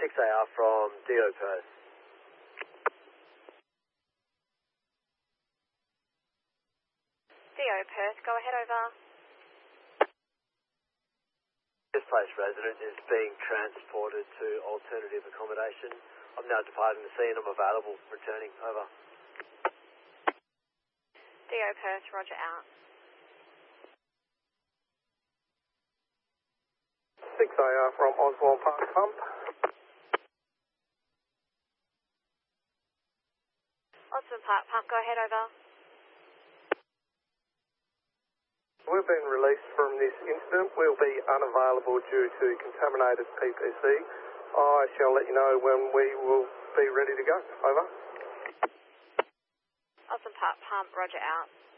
6AR from DO Perth. DO Perth, go ahead, over. Displaced resident is being transported to alternative accommodation. I'm now departing the scene. I'm available, returning, over. DO Perth, roger, out. 6AR from Osborne Park Pump. Osborne Park Pump, go ahead, over. We've been released from this incident. We'll be unavailable due to contaminated PPC. I shall let you know when we will be ready to go. Over. Osborne Park Pump, roger, out.